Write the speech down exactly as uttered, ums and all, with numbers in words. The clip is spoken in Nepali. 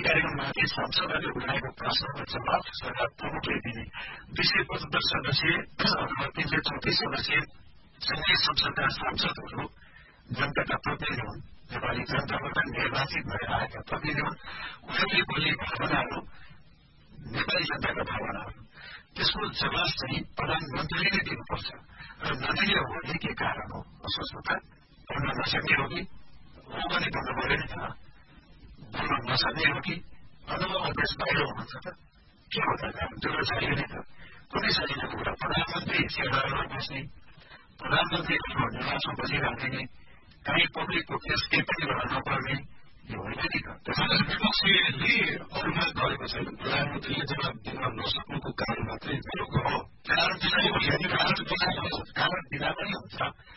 कार्यक्रममाथि सांसदहरूले उठाएको प्रश्नको जवाब सरकार प्रमुखले दिने दुई सय पचहत्तर सदस्यीय अथवा तीन सय चौतिस सदस्यीय संघीय संसदका सांसदहरू जनताका प्रतिनिधि हुन्, नेपाली जनताबाट निर्वाचित भएर आएका प्रतिनिधि हुन्। उनीहरूले बोल्ने भावनाहरू नेपाली जनताका भावनाहरू, त्यसको जवाब चाहिँ प्रधानमन्त्रीले नै दिनुपर्छ र नदिने हो भने के कारण हो? अस्वस्थता भन्न नसक्ने हो कि हो भने भन्नु पऱ्यो नि त, भन्न नसक्ने हो कि अथवा अभ्यास बाहिर हुनुहुन्छ त के हो त कारण? त्यो त छैन नि त, कुनै छैन कुरा। प्रधानमन्त्री सेवामा बस्ने, प्रधानमन्त्री आफ्नो निवासमा बसिराख्ने, काहीँ पब्लिकको केस केही पनि गर्न नपर्ने, यो होइन नि त। त्यसैले विपक्षीले अरूमा गरेको छैन, प्रधानमन्त्रीले जवाब दिन नसक्नुको कारण मात्रै हो। कारण दिँदा पनि हुन्छ।